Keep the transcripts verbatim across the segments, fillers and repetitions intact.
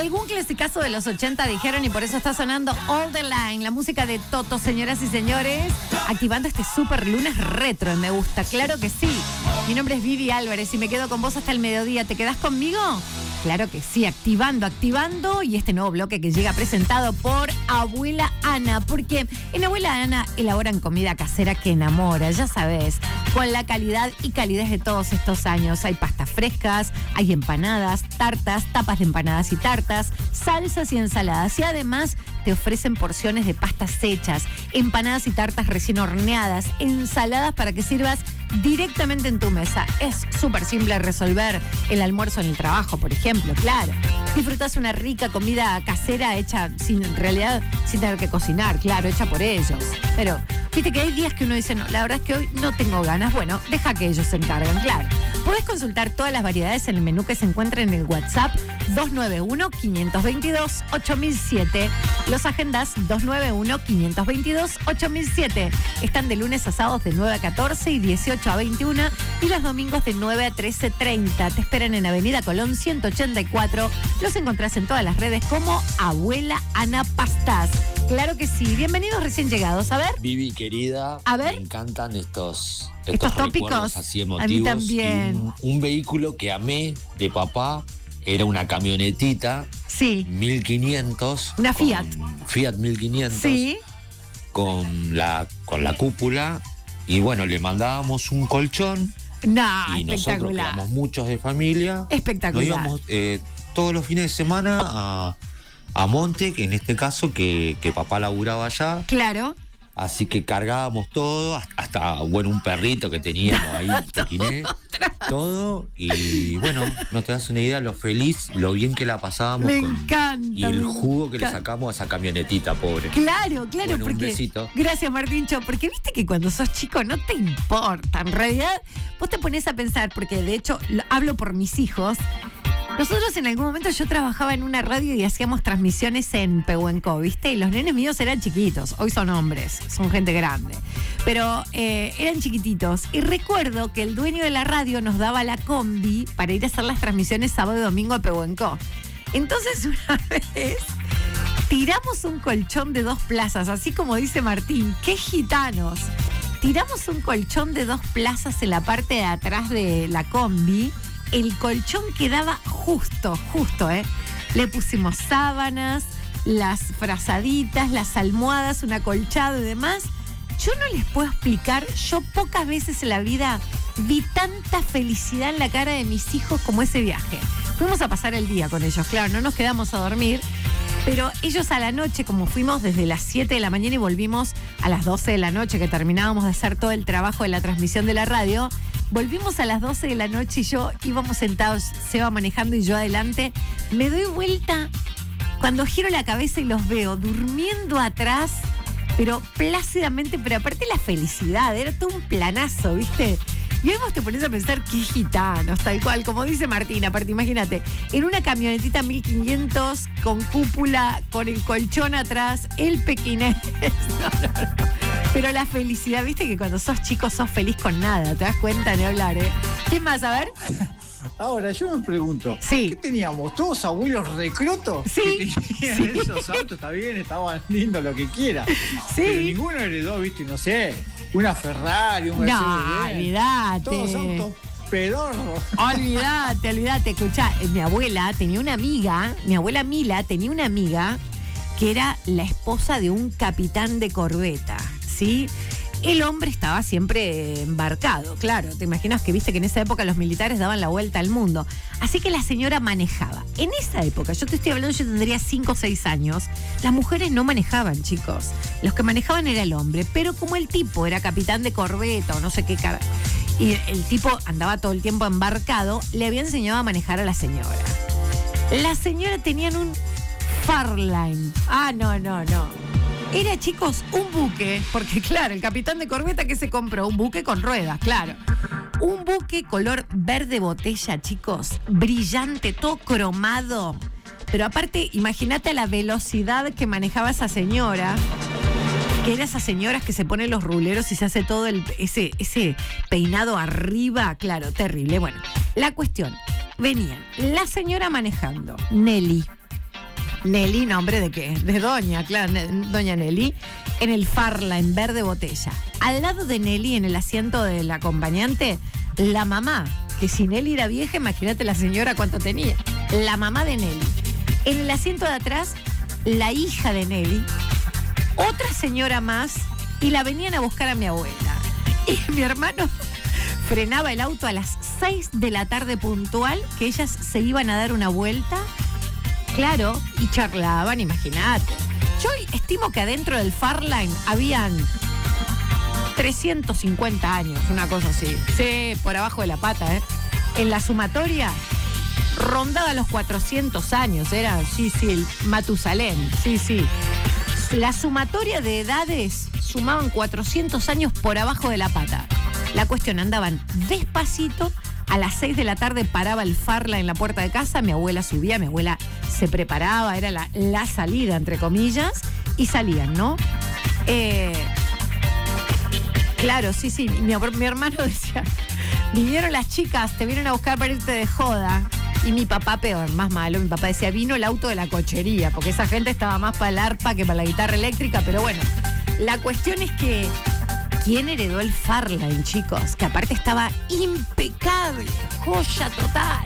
Algún clasicazo de los ochenta dijeron y por eso está sonando All the Line, la música de Toto, señoras y señores, activando este super lunes retro en Me Gusta, claro que sí. Mi nombre es Vivi Álvarez y me quedo con vos hasta el mediodía. ¿Te quedás conmigo? Claro que sí, activando, activando y este nuevo bloque que llega presentado por Abuela Ana, porque en Abuela Ana elaboran comida casera que enamora, ya sabes, con la calidad y calidez de todos estos años. Hay pastas frescas, hay empanadas, tartas, tapas de empanadas y tartas, salsas y ensaladas y además te ofrecen porciones de pastas hechas, empanadas y tartas recién horneadas, ensaladas para que sirvas directamente en tu mesa. Es súper simple resolver el almuerzo en el trabajo, por ejemplo, claro. Disfrutas una rica comida casera hecha sin, en realidad, sin tener que cocinar, claro, hecha por ellos. Pero, viste que hay días que uno dice, no, la verdad es que hoy no tengo ganas. Bueno, deja que ellos se encarguen, claro. Podés consultar todas las variedades en el menú que se encuentra en el WhatsApp dos nueve uno, cinco dos dos, ocho mil siete. Los agendas dos nueve uno, cinco dos dos, ocho mil siete. Están de lunes a sábados de nueve a catorce y dieciocho a veintiuno y los domingos de nueve a trece treinta. Te esperan en Avenida Colón ciento ochenta y cuatro. Los encontrás en todas las redes como Abuela Ana Pastas. Claro que sí. Bienvenidos recién llegados. A ver. Vivi, querida. A ver. Me encantan estos, estos, estos tópicos A así mí emotivos. también. Un, un vehículo que amé de papá era una camionetita. Sí. mil quinientos. Una Fiat. Fiat mil quinientos. Sí. Con la, con la cúpula. Y bueno, le mandábamos un colchón. No, y nosotros espectacular. éramos muchos de familia. Espectacular. Nos íbamos eh, todos los fines de semana a, a Monte, que en este caso que, que papá laburaba allá. Claro. Así que cargábamos todo, hasta, hasta bueno, un perrito que teníamos ahí, pequiné, todo. Y bueno, no te das una idea lo feliz, lo bien que la pasábamos. Me con, encanta. Y el me jugo que encanta. le sacamos a esa camionetita, pobre. Claro, claro, Bueno, un porque. besito. Gracias, Martincho, porque viste que cuando sos chico no te importa. En realidad, vos te pones a pensar, porque de hecho lo- hablo por mis hijos. Nosotros en algún momento yo trabajaba en una radio y hacíamos transmisiones en Pehuenco, ¿viste? Y los nenes míos eran chiquitos, hoy son hombres, son gente grande. Pero eh, eran chiquititos. Y recuerdo que el dueño de la radio nos daba la combi para ir a hacer las transmisiones sábado y domingo a Pehuenco. Entonces una vez tiramos un colchón de dos plazas, así como dice Martín, ¡qué gitanos! Tiramos un colchón de dos plazas en la parte de atrás de la combi. El colchón quedaba justo, justo, ¿eh? Le pusimos sábanas, las frazaditas, las almohadas, un acolchado y demás. Yo no les puedo explicar, yo pocas veces en la vida vi tanta felicidad en la cara de mis hijos como ese viaje. Fuimos a pasar el día con ellos, claro, no nos quedamos a dormir. Pero ellos a la noche, como fuimos desde las siete de la mañana y volvimos a las doce de la noche, que terminábamos de hacer todo el trabajo de la transmisión de la radio, volvimos a las doce de la noche y yo íbamos sentados, se iba manejando y yo adelante. Me doy vuelta, cuando giro la cabeza y los veo durmiendo atrás, pero plácidamente, pero aparte la felicidad, era todo un planazo, ¿viste? Y hoy vos te pones a pensar, qué gitanos, tal cual, como dice Martín, aparte, imagínate, en una camionetita mil quinientos con cúpula, con el colchón atrás, el pequinés. No, no, no. Pero la felicidad, viste que cuando sos chico sos feliz con nada, te das cuenta de hablar, ¿eh? ¿Quién más? A ver. Ahora, yo me pregunto, Sí. ¿qué teníamos? ¿Todos abuelos recrotos? Sí, Que tenían sí. esos autos, está bien, estaban lindos, lo que quiera. Sí. Pero ninguno heredó, viste, no sé, una Ferrari, un Mercedes. No, olvidate. Todos autos pedorros. Olvídate, olvídate. Escuchá, eh, mi abuela tenía una amiga, mi abuela Mila tenía una amiga que era la esposa de un capitán de corbeta, ¿sí? El hombre estaba siempre embarcado, claro. Te imaginas que viste que en esa época los militares daban la vuelta al mundo. Así que la señora manejaba. En esa época, yo te estoy hablando, yo tendría cinco o seis años, las mujeres no manejaban, chicos. Los que manejaban era el hombre. Pero como el tipo era capitán de corbeta o no sé qué cara, y el tipo andaba todo el tiempo embarcado, le había enseñado a manejar a la señora. La señora tenían un Farline. Ah, no, no, no. Era, chicos, un buque, porque claro, el capitán de corbeta que se compró, un buque con ruedas, claro. Un buque color verde botella, chicos, brillante, todo cromado. Pero aparte, imagínate la velocidad que manejaba esa señora, que era esas señoras que se ponen los ruleros y se hace todo el, ese, ese peinado arriba, claro, terrible. Bueno, la cuestión, venían la señora manejando, Nelly, Nelly, nombre de qué? De doña, claro, ne- doña Nelly, en el Farla, en verde botella. Al lado de Nelly, en el asiento del acompañante, la mamá, que si Nelly era vieja, imagínate la señora cuánto tenía. La mamá de Nelly. En el asiento de atrás, la hija de Nelly, otra señora más, y la venían a buscar a mi abuela. Y mi hermano frenaba el auto a las seis de la tarde puntual, que ellas se iban a dar una vuelta, claro, y charlaban, imagínate. Yo estimo que adentro del Farline habían trescientos cincuenta años, una cosa así. Sí, por abajo de la pata, ¿eh? En la sumatoria rondaba los cuatrocientos años, era, sí, sí, el Matusalén, sí, sí. La sumatoria de edades sumaban cuatrocientos años por abajo de la pata. La cuestión, andaban despacito, a las seis de la tarde paraba el Farla en la puerta de casa, mi abuela subía, mi abuela se preparaba, era la, la salida, entre comillas, y salían, ¿no? Eh, claro, sí, sí, mi, mi hermano decía, vinieron las chicas, te vienen a buscar para irte de joda. Y mi papá, peor, más malo, mi papá decía, vino el auto de la cochería, porque esa gente estaba más para el arpa que para la guitarra eléctrica, pero bueno, la cuestión es que, ¿quién heredó el Farline, chicos? Que aparte estaba impecable, joya total.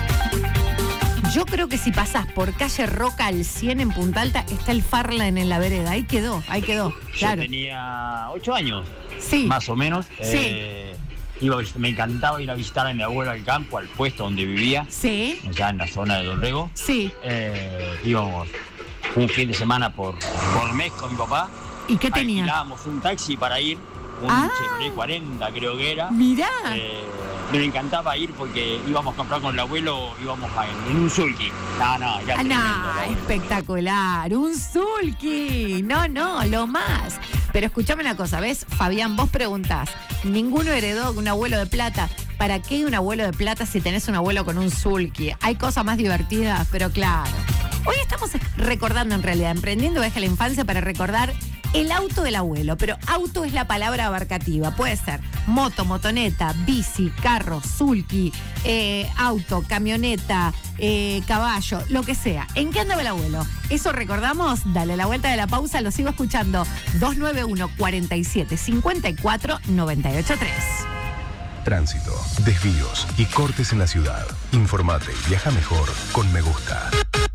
Yo creo que si pasás por calle Roca al cien en Punta Alta, está el Farline en la vereda, ahí quedó, ahí quedó, claro. Yo tenía ocho años, Sí. más o menos. Sí. Eh, iba, me encantaba ir a visitar a mi abuelo al campo, al puesto donde vivía, Sí, allá en la zona de Don Rego. sí. Eh, íbamos un fin de semana por, por mes con mi papá. ¿Y qué tenía? Alquilábamos un taxi para ir, un Ah. Chevrolet cuarenta creo que era. Mirá. Eh, me encantaba ir porque íbamos a comprar con el abuelo, íbamos a, en un sulky. No, no, ya Ah, tremendo, no, la- espectacular, un sulky, no, no, lo más. Pero escúchame una cosa, ¿ves? Fabián, vos preguntás, ninguno heredó un abuelo de plata. ¿Para qué un abuelo de plata si tenés un abuelo con un sulky? Hay cosas más divertidas, pero claro. Hoy estamos recordando en realidad, emprendiendo Viaje a la Infancia para recordar el auto del abuelo, pero auto es la palabra abarcativa. Puede ser moto, motoneta, bici, carro, sulky, eh, auto, camioneta, eh, caballo, lo que sea. ¿En qué andaba el abuelo? Eso recordamos. Dale la vuelta de la pausa, lo sigo escuchando. dos nueve uno, cuatro siete, cinco cuatro, nueve ocho tres. Tránsito, desvíos y cortes en la ciudad. Informate y viaja mejor con Me Gusta.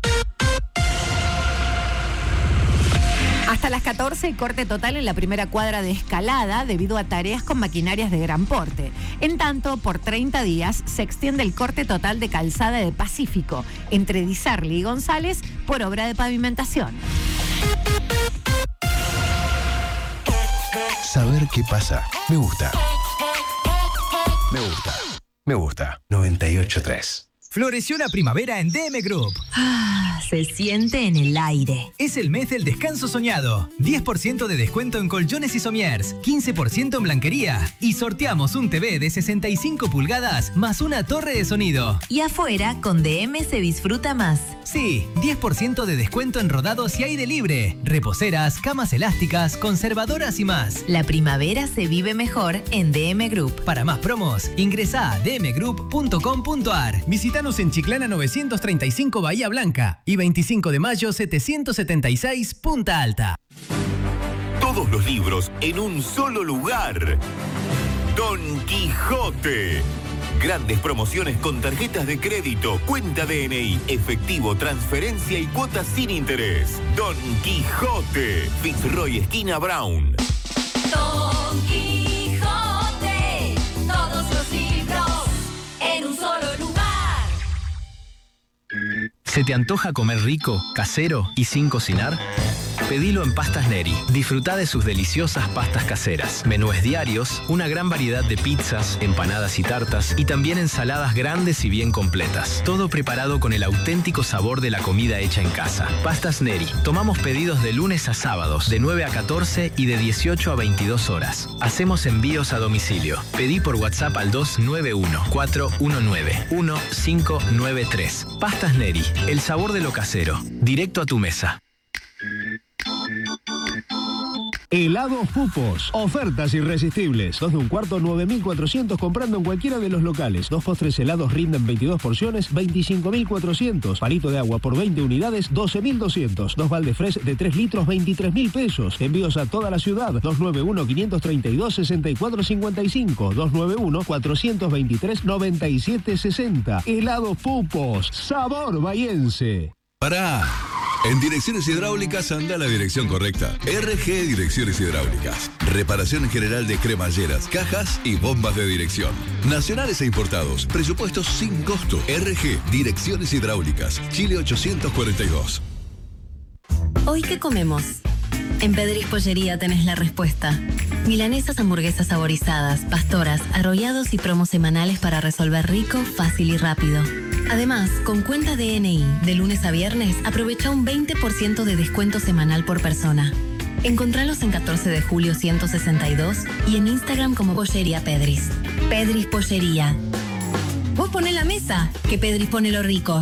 Hasta las catorce, corte total en la primera cuadra de Escalada debido a tareas con maquinarias de gran porte. En tanto, por treinta días se extiende el corte total de calzada de Pacífico entre Di Sarli y González por obra de pavimentación. Saber qué pasa. Me gusta. Me gusta. Me gusta. noventa y ocho punto tres. Floreció la primavera en D M Group. Ah, se siente en el aire. Es el mes del descanso soñado. diez por ciento de descuento en colchones y somiers, quince por ciento en blanquería. Y sorteamos un T V de sesenta y cinco pulgadas más una torre de sonido. Y afuera, con D M se disfruta más. Sí, diez por ciento de descuento en rodados y aire libre. Reposeras, camas elásticas, conservadoras y más. La primavera se vive mejor en D M Group. Para más promos, ingresa a d m group punto com punto a r. Visítanos en Chiclana novecientos treinta y cinco Bahía Blanca y veinticinco de mayo setecientos setenta y seis Punta Alta. Todos los libros en un solo lugar. Don Quijote. Grandes promociones con tarjetas de crédito, cuenta D N I, efectivo, transferencia y cuotas sin interés. Don Quijote. Fitzroy esquina Brown. Don Quijote, todos los libros en un solo lugar. ¿Se te antoja comer rico, casero y sin cocinar? Pedilo en Pastas Neri. Disfruta de sus deliciosas pastas caseras, menúes diarios, una gran variedad de pizzas, empanadas y tartas y también ensaladas grandes y bien completas. Todo preparado con el auténtico sabor de la comida hecha en casa. Pastas Neri. Tomamos pedidos de lunes a sábados, de nueve a catorce y de dieciocho a veintidós horas. Hacemos envíos a domicilio. Pedí por WhatsApp al dos nueve uno, cuatro uno nueve, uno cinco nueve tres. Pastas Neri. El sabor de lo casero. Directo a tu mesa. Helados Pupos. Ofertas irresistibles. Dos de un cuarto, nueve mil cuatrocientos comprando en cualquiera de los locales. Dos postres helados rinden veintidós porciones, veinticinco mil cuatrocientos. Palito de agua por veinte unidades, doce mil doscientos. Dos balde fresh de tres litros, veintitrés mil pesos. Envíos a toda la ciudad. dos nueve uno, cinco tres dos, seis cuatro cinco cinco. dos nueve uno, cuatro dos tres, nueve siete seis cero. Helados Pupos. Sabor bahiense. Pará. En Direcciones Hidráulicas anda a la dirección correcta. R G Direcciones Hidráulicas. Reparación en general de cremalleras, cajas y bombas de dirección. Nacionales e importados. Presupuestos sin costo. R G Direcciones Hidráulicas. Chile ochocientos cuarenta y dos. ¿Hoy qué comemos? En Pedris Pollería tenés la respuesta. Milanesas, hamburguesas saborizadas, pastoras, arrollados y promos semanales para resolver rico, fácil y rápido. Además, con cuenta D N I, de lunes a viernes, aprovecha un veinte por ciento de descuento semanal por persona. Encontralos en catorce de julio ciento sesenta y dos y en Instagram como Pollería Pedris. Pedris Pollería. Vos poné la mesa, que Pedris pone lo rico.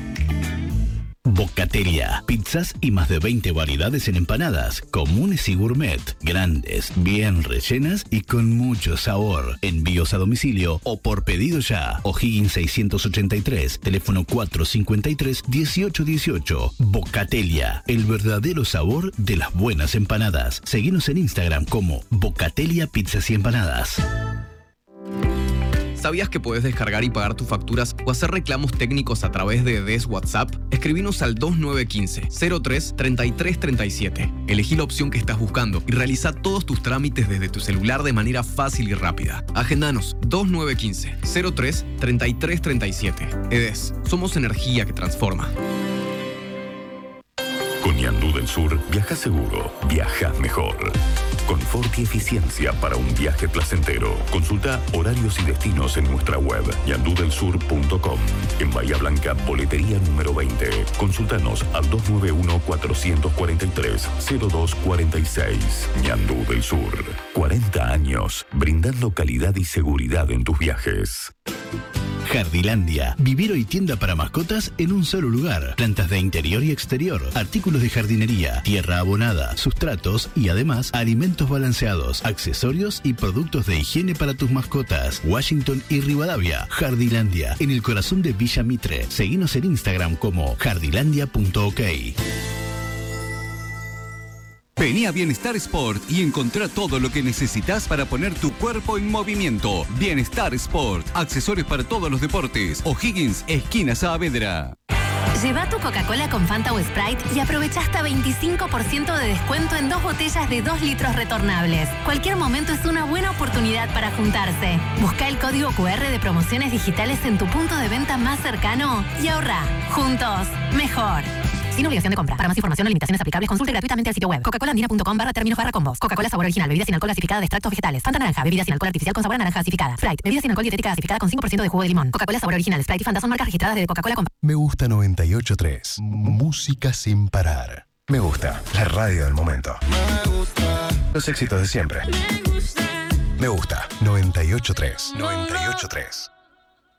Bocatelia, pizzas y más de veinte variedades en empanadas, comunes y gourmet, grandes, bien rellenas y con mucho sabor. Envíos a domicilio o por pedido ya. O'Higgins seiscientos ochenta y tres, teléfono cuatrocientos cincuenta y tres, dieciocho dieciocho. Bocatelia, el verdadero sabor de las buenas empanadas. Seguinos en Instagram como Bocatelia Pizzas y Empanadas. ¿Sabías que puedes descargar y pagar tus facturas o hacer reclamos técnicos a través de D E S WhatsApp? Escribinos al dos nueve uno cinco, cero tres, treinta y tres treinta y siete. Elegí la opción que estás buscando y realiza todos tus trámites desde tu celular de manera fácil y rápida. Agendanos dos nueve uno cinco, cero tres, treinta y tres treinta y siete. E D E S, somos energía que transforma. Con Ñandú del Sur, viaja seguro, viajas mejor. Confort y eficiencia para un viaje placentero. Consulta horarios y destinos en nuestra web ñandú del sur punto com. En Bahía Blanca, boletería número veinte. Consultanos al dos nueve uno, cuatro cuatro tres, cero dos cuatro seis. Ñandú del Sur. cuarenta años, brindando calidad y seguridad en tus viajes. Jardilandia, vivero y tienda para mascotas en un solo lugar. Plantas de interior y exterior, artículos de jardinería, tierra abonada, sustratos y además alimentos balanceados, accesorios y productos de higiene para tus mascotas. Washington y Rivadavia. Jardilandia, en el corazón de Villa Mitre. Seguinos en Instagram como jardilandia punto ok. Vení a Bienestar Sport y encontrá todo lo que necesitas para poner tu cuerpo en movimiento. Bienestar Sport, accesorios para todos los deportes. O'Higgins, esquina Saavedra. Lleva tu Coca-Cola con Fanta o Sprite y aprovecha hasta veinticinco por ciento de descuento en dos botellas de dos litros retornables. Cualquier momento es una buena oportunidad para juntarse. Busca el código cu erre de promociones digitales en tu punto de venta más cercano y ahorra. Juntos, mejor. Sin obligación de compra. Para más información o limitaciones aplicables, consulte gratuitamente al sitio web coca cola andina punto com barra términos barra combos. Coca-Cola sabor original, bebida sin alcohol gasificada de extractos vegetales. Fanta naranja, bebida sin alcohol artificial con sabor a naranja gasificada. Sprite, bebida sin alcohol dietética gasificada con cinco por ciento de jugo de limón. Coca-Cola sabor original, Sprite y Fanta son marcas registradas de Coca-Cola con... Me gusta noventa y ocho punto tres. Música sin parar. Me gusta. La radio del momento. Me gusta. Los éxitos de siempre. Me gusta. Me gusta. noventa y ocho punto tres. noventa y ocho punto tres.